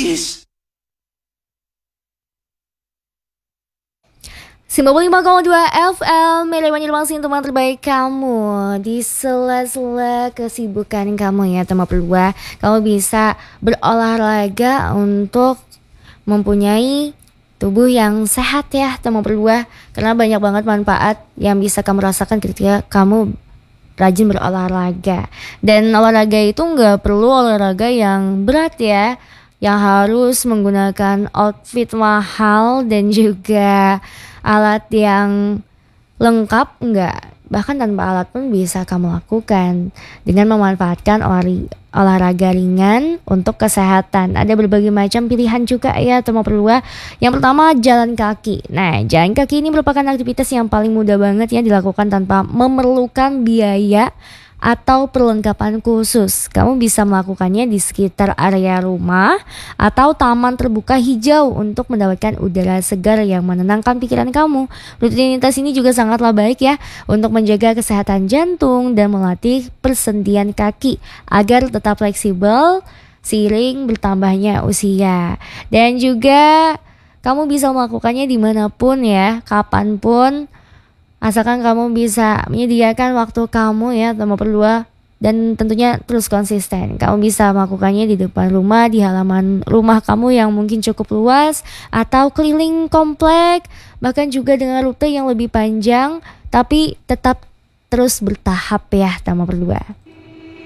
Kiss. 95,2 FM, Melewan Masing teman terbaik kamu. Di sela-sela kesibukan kamu ya teman berdua, kamu bisa berolahraga untuk mempunyai tubuh yang sehat ya teman berdua. Karena banyak banget manfaat yang bisa kamu rasakan ketika kamu rajin berolahraga. Dan olahraga itu nggak perlu olahraga yang berat ya, yang harus menggunakan outfit mahal dan juga alat yang lengkap, enggak. Bahkan tanpa alat pun bisa kamu lakukan dengan memanfaatkan olahraga ringan untuk kesehatan. Ada berbagai macam pilihan juga ya teman berdua. Yang pertama, jalan kaki. Nah, jalan kaki ini merupakan aktivitas yang paling mudah banget ya dilakukan tanpa memerlukan biaya atau perlengkapan khusus. Kamu bisa melakukannya di sekitar area rumah atau taman terbuka hijau untuk mendapatkan udara segar yang menenangkan pikiran kamu. Rutinitas ini juga sangatlah baik ya untuk menjaga kesehatan jantung dan melatih persendian kaki agar tetap fleksibel seiring bertambahnya usia. Dan juga kamu bisa melakukannya dimanapun ya, kapanpun, asalkan kamu bisa menyediakan waktu kamu ya teman berdua. Dan tentunya terus konsisten. Kamu bisa melakukannya di depan rumah, di halaman rumah kamu yang mungkin cukup luas, atau keliling komplek, bahkan juga dengan rute yang lebih panjang, tapi tetap terus bertahap ya teman berdua.